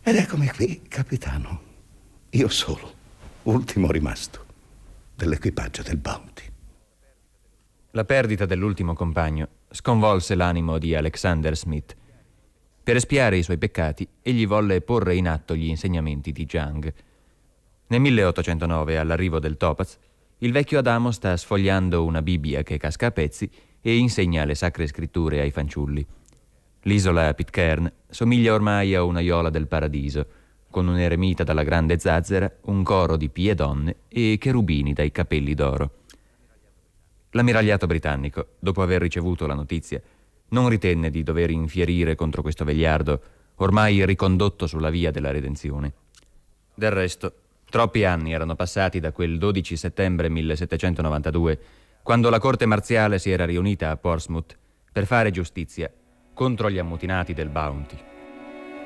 Ed eccomi qui, capitano. Io solo, ultimo rimasto dell'equipaggio del Bounty. La perdita dell'ultimo compagno sconvolse l'animo di Alexander Smith. Per espiare i suoi peccati, egli volle porre in atto gli insegnamenti di Jung. Nel 1809, all'arrivo del Topaz, il vecchio Adamo sta sfogliando una Bibbia che casca a pezzi e insegna le sacre scritture ai fanciulli. L'isola Pitcairn somiglia ormai a un'aiuola del paradiso, con un eremita dalla grande zazzera, un coro di pie donne e cherubini dai capelli d'oro. L'ammiragliato britannico, dopo aver ricevuto la notizia, non ritenne di dover infierire contro questo vegliardo, ormai ricondotto sulla via della redenzione. Del resto, troppi anni erano passati da quel 12 settembre 1792, quando la corte marziale si era riunita a Portsmouth per fare giustizia contro gli ammutinati del Bounty.